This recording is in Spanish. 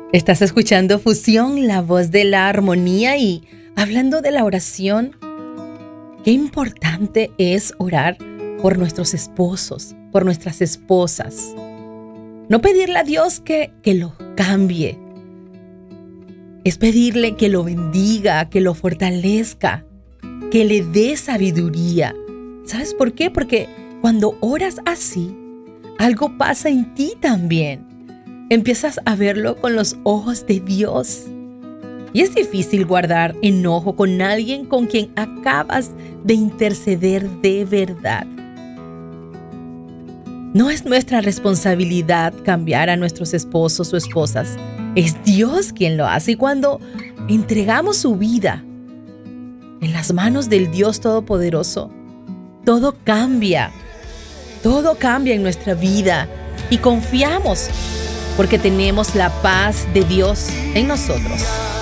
Estás escuchando Fusión, la voz de la armonía, y hablando de la oración, qué importante es orar por nuestros esposos, por nuestras esposas. No pedirle a Dios que lo cambie. Es pedirle que lo bendiga, que lo fortalezca, que le dé sabiduría. ¿Sabes por qué? Porque cuando oras así, algo pasa en ti también. Empiezas a verlo con los ojos de Dios. Y es difícil guardar enojo con alguien con quien acabas de interceder de verdad. No es nuestra responsabilidad cambiar a nuestros esposos o esposas. Es Dios quien lo hace. Y cuando entregamos su vida en las manos del Dios Todopoderoso, todo cambia. Todo cambia en nuestra vida. Y confiamos porque tenemos la paz de Dios en nosotros.